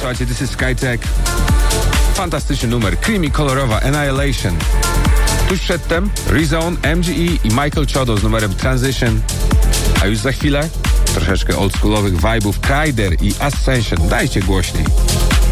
Słuchajcie, this is Skytech. Fantastyczny numer, creamy, kolorowa, Annihilation. Tuż przedtem Rezone, MGE i Michael Chodo z numerem Transition. A już za chwilę troszeczkę oldschoolowych vibe'ów Kryder i Ascension. Dajcie głośniej.